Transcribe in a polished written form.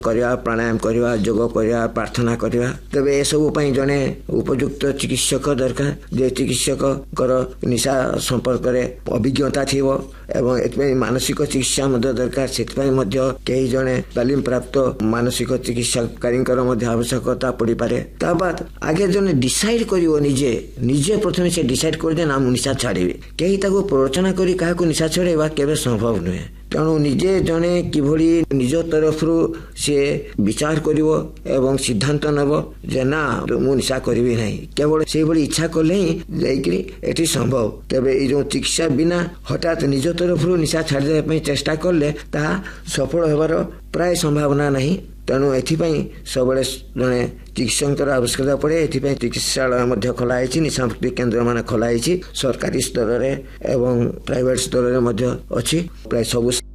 करवा प्राणायाम करवा जोग करवा प्रार्थना करवा तेबे ए सब जड़े उपयुक्त चिकित्सक दरकार जे चिकित्सक निशा संपर्क में अभिज्ञता थी एवं मानसिक चिकित्सा दरकार से कई जड़े तालीम प्राप्त मानसिक चिकित्साकारी आवश्यकता पड़ पारे बाद आगे जन डिसाइड कर निजे प्रथम से डिसाइड कर दे ना निशा छाड़ी कहीं प्ररोचना करी क्या निशा छड़ेवा केवे संभव नुहे तेणु निजे जड़े किभली निज तरफ सी विचार करिवो एवं सिद्धांत नब जे ना मु निशा करिवि नहीं केवल से भली इच्छा कले ही जाइकरी एठी संभव तबे ए जो चिकित्सा बिना हठात निज तरफ निशा छाड़ दे पई चेष्टा करले ता सफल हेबार प्राय संभावना नहीं तेणु एथिपाई सब जड़े चिकित्सक आवश्यकता पड़े एथिपाई चिकित्सालय खोलाई निशा मुक्ति केन्द्र मान खोलाई सरकारी स्तर में एवं प्राइवेट स्तर में अच्छी प्राय सब